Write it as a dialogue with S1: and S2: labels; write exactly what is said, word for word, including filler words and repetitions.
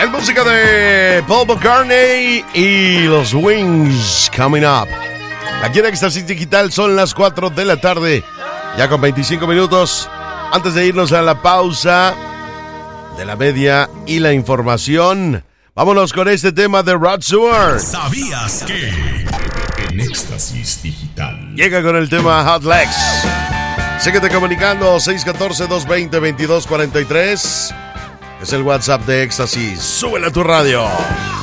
S1: Es música de Paul McCartney y los Wings, Coming Up. Aquí en Éxtasis Digital son las cuatro de la tarde, ya con veinticinco minutos. Antes de irnos a la pausa de la media y la información, vámonos con este tema de Rod Stewart.
S2: ¿Sabías que? En Éxtasis Digital.
S1: Llega con el tema Hot Legs. Síguete comunicando seis uno cuatro, dos dos cero, veintidós cuarenta y tres. Es el WhatsApp de Éxtasis. Súbele a tu radio.